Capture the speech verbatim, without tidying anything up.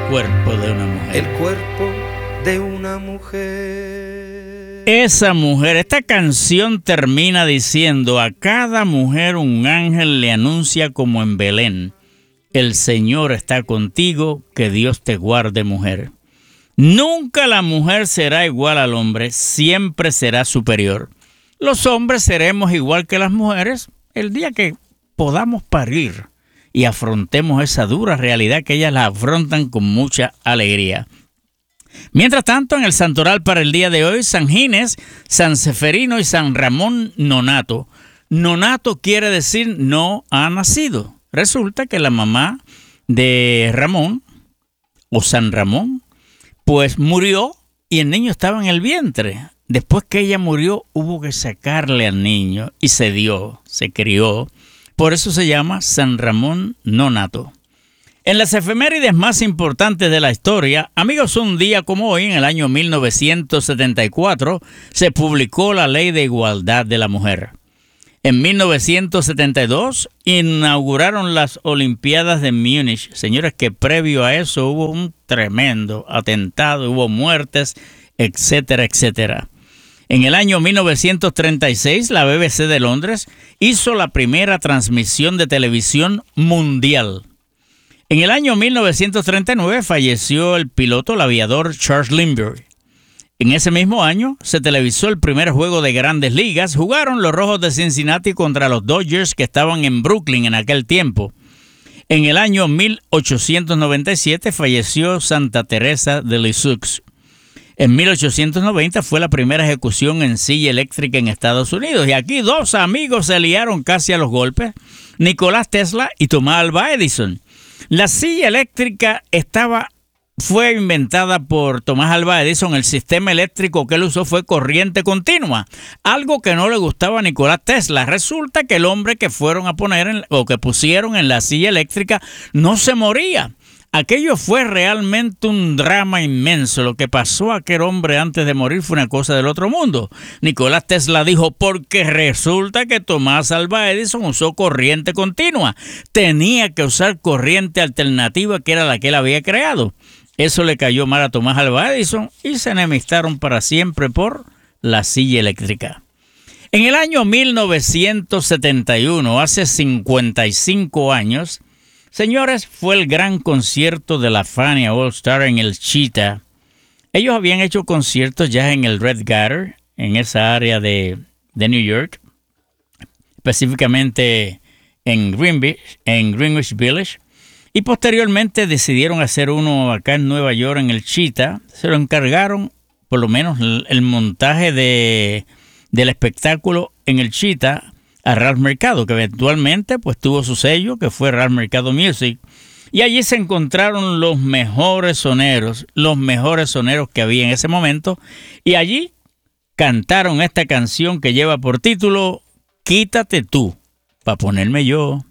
cuerpo de una mujer. El cuerpo de una mujer. Esa mujer, esta canción termina diciendo: a cada mujer un ángel le anuncia como en Belén: el Señor está contigo, que Dios te guarde, mujer. Nunca la mujer será igual al hombre, siempre será superior. Los hombres seremos igual que las mujeres el día que podamos parir y afrontemos esa dura realidad que ellas la afrontan con mucha alegría. Mientras tanto, en el santoral para el día de hoy, San Ginés, San Seferino y San Ramón Nonato. Nonato quiere decir no ha nacido. Resulta que la mamá de Ramón, o San Ramón, pues murió y el niño estaba en el vientre. Después que ella murió, hubo que sacarle al niño y se dio, se crió. Por eso se llama San Ramón Nonato. En las efemérides más importantes de la historia, amigos, un día como hoy, en el año mil novecientos setenta y cuatro, se publicó la Ley de Igualdad de la Mujer. En mil novecientos setenta y dos inauguraron las Olimpiadas de Múnich. Señores, que previo a eso hubo un tremendo atentado, hubo muertes, etcétera, etcétera. En el año mil novecientos treinta y seis, la B B C de Londres hizo la primera transmisión de televisión mundial. En el año mil novecientos treinta y nueve falleció el piloto, el aviador Charles Lindbergh. En ese mismo año se televisó el primer juego de Grandes Ligas. Jugaron los Rojos de Cincinnati contra los Dodgers, que estaban en Brooklyn en aquel tiempo. En el año mil ochocientos noventa y siete falleció Santa Teresa de Lisieux. En mil ochocientos noventa fue la primera ejecución en silla eléctrica en Estados Unidos. Y aquí dos amigos se liaron casi a los golpes: Nicolás Tesla y Tomás Alva Edison. La silla eléctrica estaba, fue inventada por Tomás Alva Edison. El sistema eléctrico que él usó fue corriente continua, algo que no le gustaba a Nicolás Tesla. Resulta que el hombre que fueron a poner en, o que pusieron en la silla eléctrica no se moría. Aquello fue realmente un drama inmenso. Lo que pasó a aquel hombre antes de morir fue una cosa del otro mundo. Nicolás Tesla dijo: porque resulta que Tomás Alva Edison usó corriente continua. Tenía que usar corriente alternativa, que era la que él había creado. Eso le cayó mal a Tomás Alva Edison y se enemistaron para siempre por la silla eléctrica. En el año mil novecientos setenta y uno, hace cincuenta y cinco años, señores, fue el gran concierto de la Fania All Star en el Cheetah. Ellos habían hecho conciertos ya en el Red Gutter, en esa área de, de New York, específicamente en Greenwich, en Greenwich Village, y posteriormente decidieron hacer uno acá en Nueva York, en el Cheetah. Se lo encargaron, por lo menos el, el montaje de, del espectáculo en el Cheetah, a Ralph Mercado, que eventualmente pues tuvo su sello, que fue Ralph Mercado Music. Y allí se encontraron los mejores soneros, los mejores soneros que había en ese momento. Y allí cantaron esta canción que lleva por título Quítate tú, pa' ponerme yo.